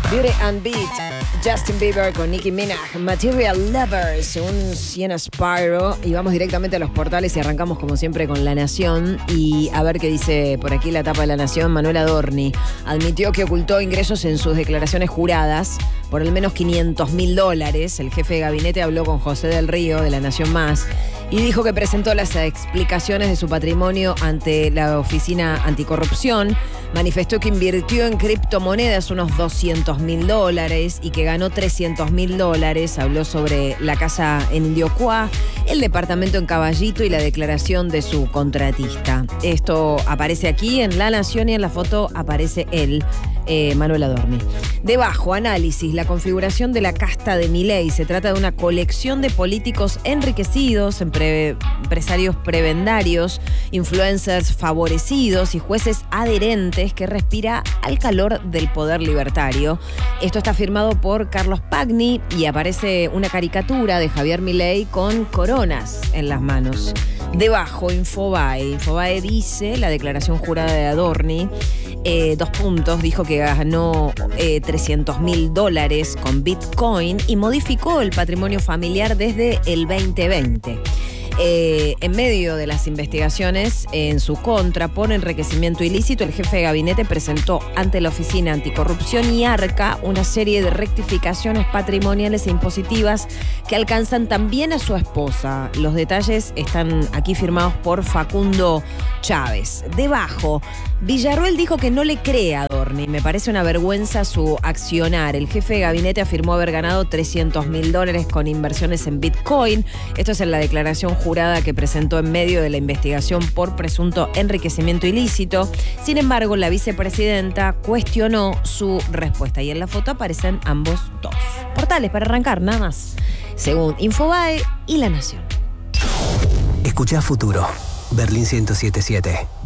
Beauty and Beat, Justin Bieber con Nicki Minaj, Material Lovers, según Sienna Spyro. Y vamos directamente a los portales y arrancamos como siempre con La Nación. Y a ver qué dice por aquí la tapa de La Nación. Manuel Adorni admitió que ocultó ingresos en sus declaraciones juradas por al menos $500.000. El jefe de gabinete habló con José del Río de La Nación Más y dijo que presentó las explicaciones de su patrimonio ante la Oficina Anticorrupción. Manifestó que invirtió en criptomonedas unos $200.000 y que ganó $300.000. Habló sobre la casa en Indiocuá, el departamento en Caballito y la declaración de su contratista. Esto aparece aquí en La Nación y en la foto aparece él, Manuel Adorni. Debajo, análisis, la configuración de la casta de Milei. Se trata de una colección de políticos enriquecidos, empresarios prebendarios, influencers favorecidos y jueces adherentes que respira al calor del poder libertario. Esto está firmado por Carlos Pagni y aparece una caricatura de Javier Milei con coronas en las manos. Debajo, Infobae. Infobae dice, la declaración jurada de Adorni, 2 puntos, dijo que ganó $300.000 con Bitcoin y modificó el patrimonio familiar desde el 2020. En medio de las investigaciones en su contra por enriquecimiento ilícito, el jefe de gabinete presentó ante la Oficina Anticorrupción y Arca una serie de rectificaciones patrimoniales e impositivas que alcanzan también a su esposa. Los detalles están aquí firmados por Facundo Chávez. Debajo, Villarroel dijo que no le cree a Adorni. Me parece una vergüenza su accionar. El jefe de gabinete afirmó haber ganado $300.000 con inversiones en Bitcoin. Esto es en la declaración jurada que presentó en medio de la investigación por presunto enriquecimiento ilícito. Sin embargo, la vicepresidenta cuestionó su respuesta y en la foto aparecen ambos dos. Portales para arrancar, nada más. Según Infobae y La Nación. Escuchá Futuro, Berlín 107.7.